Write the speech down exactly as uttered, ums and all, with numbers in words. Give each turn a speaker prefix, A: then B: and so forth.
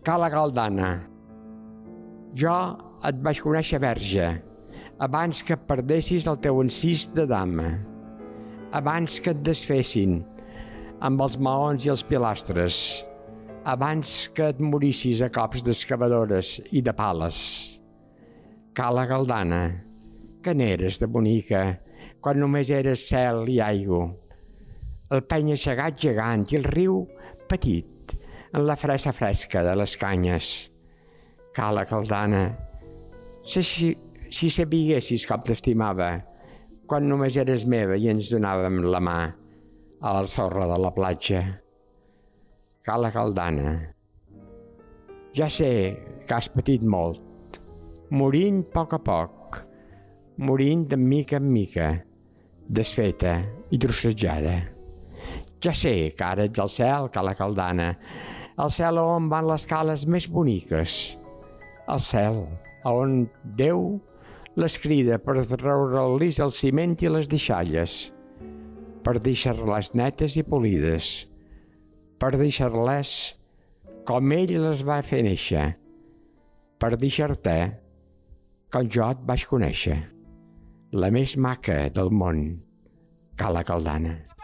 A: Cala Galdana. Jo et vaig conèixer verge, abans que et perdessis el teu encís de dama, abans que et desfessin amb els maons i els pilastres, abans que et morissis a cops d'excavadores i de pales. Cala Galdana, que n'eres de bonica, quan només eres cel i aigua, el penya-segat gegant i el riu petit en la fressa fresca de les canyes. Cala Galdana, si, si sabiguessis com t'estimava, quan només eres meva i ens donàvem la mà a la sorra de la platja. Cala Galdana, ja sé que has patit molt, morint a poc a poc, morint de mica en mica, desfeta i trossejada. Ja sé que ara ets al cel, Cala Galdana, al cel on van les cales més boniques, al cel on Déu les crida per treure-lis el ciment i les deixalles, per deixar-les netes i polides, per deixar-les com ell les va fer néixer, per deixar-te com jo et vaig conèixer, la més maca del món, Cala Galdana.